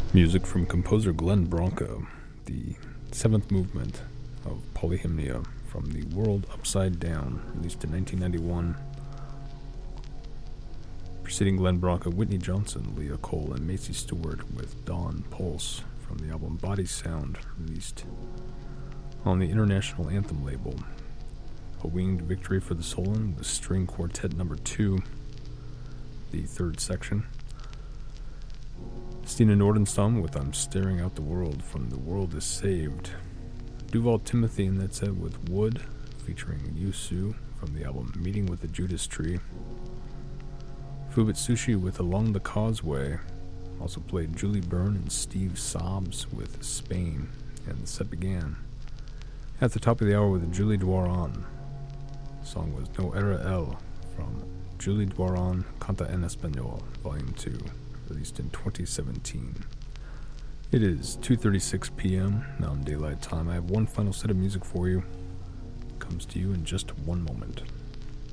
Music from composer Glenn Branca, the seventh movement of Polyhymnia from The World Upside Down, released in 1991. Preceding Glenn Branca, Whitney Johnson, Leah Cole, and Macy Stewart with Dawn Pulse from the album Body Sound, released on the International Anthem label. A Winged Victory for the Solon, the String Quartet No. 2, the third section. Stina Nordenstam with I'm Staring Out the World from The World is Saved. Duval Timothy and That's It with Wood, featuring Yusu from the album Meeting with the Judas Tree. Fubitsushi with Along the Causeway. Also played Julie Byrne and Steve Sobs with Spain. And the set began at the top of the hour with Julie Doiron. The song was No Era El from Julie Doiron Canta en Español, Volume 2, released in 2017. It is 2:36 p.m. Mountain Daylight Time. I have one final set of music for you. It comes to you in just one moment.